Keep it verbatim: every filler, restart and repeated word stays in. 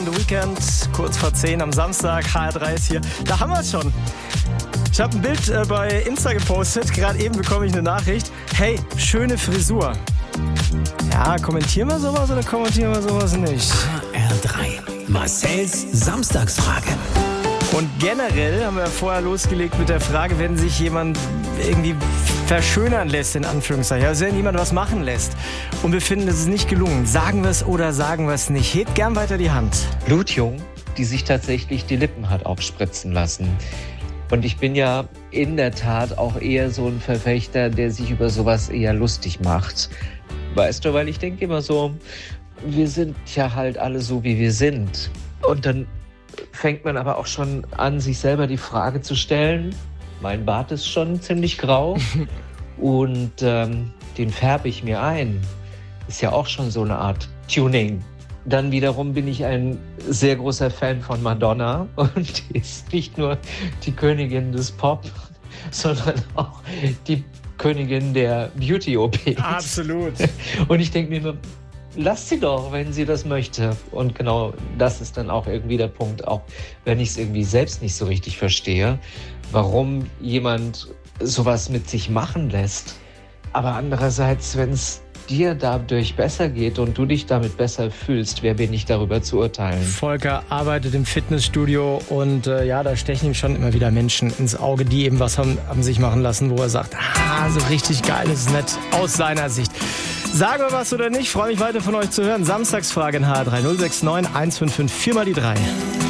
The Weekend, kurz vor zehn am Samstag, H R drei ist hier. Da haben wir es schon. Ich habe ein Bild äh, bei Insta gepostet, gerade eben bekomme ich eine Nachricht. Hey, schöne Frisur. Ja, kommentieren wir sowas oder kommentieren wir sowas nicht? H R drei, Marcells Samstagsfrage. Und generell haben wir vorher losgelegt mit der Frage, wenn sich jemand irgendwie verschönern lässt, in Anführungszeichen. Also wenn jemand was machen lässt und wir finden, es ist nicht gelungen, sagen wir es oder sagen wir es nicht. Hebt gern weiter die Hand. Blutjung, die sich tatsächlich die Lippen hat aufspritzen lassen. Und ich bin ja in der Tat auch eher so ein Verfechter, der sich über sowas eher lustig macht. Weißt du, weil ich denke immer so, wir sind ja halt alle so, wie wir sind. Und dann fängt man aber auch schon an, sich selber die Frage zu stellen. Mein Bart ist schon ziemlich grau und ähm, den färbe ich mir ein. Ist ja auch schon so eine Art Tuning. Dann wiederum bin ich ein sehr großer Fan von Madonna und die ist nicht nur die Königin des Pop, sondern auch die Königin der Beauty-O Ps. Absolut. Und ich denke mir immer, lasst sie doch, wenn sie das möchte. Und genau das ist dann auch irgendwie der Punkt, auch wenn ich es irgendwie selbst nicht so richtig verstehe, warum jemand sowas mit sich machen lässt. Aber andererseits, wenn es dir dadurch besser geht und du dich damit besser fühlst, wer bin ich darüber zu urteilen? Volker arbeitet im Fitnessstudio und äh, ja, da stechen ihm schon immer wieder Menschen ins Auge, die eben was haben, haben sich machen lassen, wo er sagt, ah, so richtig geil ist es nicht aus seiner Sicht. Sagen wir was oder nicht, freue mich weiter von euch zu hören. Samstagsfrage in H R drei null sechs neun eins fünf fünf vier mal die drei.